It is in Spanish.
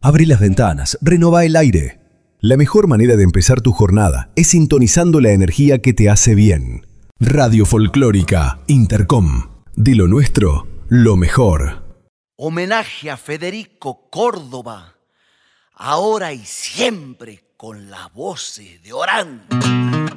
Abrí las ventanas, renová el aire. La mejor manera de empezar tu jornada es sintonizando la energía que te hace bien. Radio Folclórica Intercom. De lo nuestro, lo mejor. Homenaje a Federico Córdoba, ahora y siempre con las voces de Orán.